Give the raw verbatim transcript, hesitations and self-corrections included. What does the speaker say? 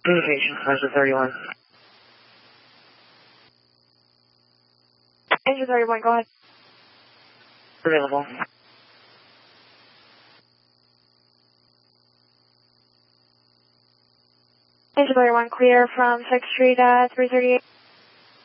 Communication, Hunter thirty-one. Engine thirty-one, go ahead. Available. Engine thirty-one, clear from sixth Street at three thirty-eight.